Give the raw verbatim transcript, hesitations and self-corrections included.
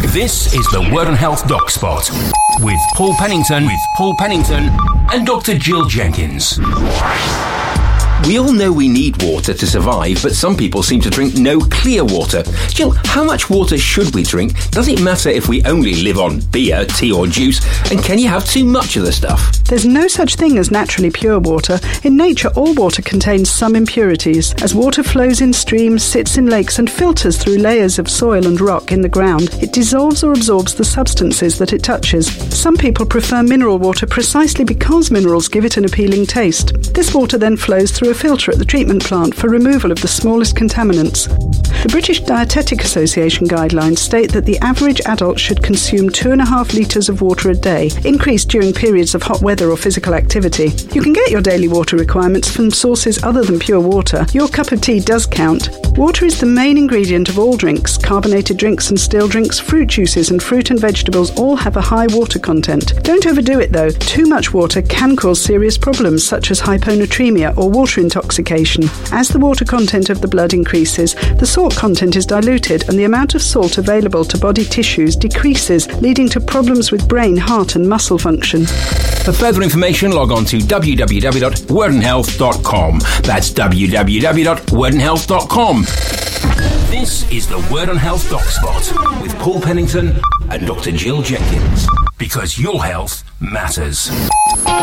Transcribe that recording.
This is the Word on Health Doc Spot with Paul Pennington, with Paul Pennington and Doctor Jill Jenkins. We all know we need water to survive, but some people seem to drink no clear water. Jill, how much water should we drink? Does it matter if we only live on beer, tea or juice? And can you have too much of the stuff? There's no such thing as naturally pure water. In nature, all water contains some impurities. As water flows in streams, sits in lakes and filters through layers of soil and rock in the ground, it dissolves or absorbs the substances that it touches. Some people prefer mineral water precisely because minerals give it an appealing taste. This water then flows through a filter at the treatment plant for removal of the smallest contaminants. The British Dietetic Association guidelines state that the average adult should consume two and a half litres of water a day, increased during periods of hot weather or physical activity. You can get your daily water requirements from sources other than pure water. Your cup of tea does count. Water is the main ingredient of all drinks. Carbonated drinks and still drinks, fruit juices and fruit and vegetables all have a high water content. Don't overdo it though. Too much water can cause serious problems such as hyponatremia or water intoxication. As the water content of the blood increases, the salt content is diluted and the amount of salt available to body tissues decreases, leading to problems with brain, heart and muscle function. For further information, log on to w w w dot word and health dot com. That's w w w dot word and health dot com. This is the Word on Health Doc Spot with Paul Pennington and Doctor Jill Jenkins. Because your health matters.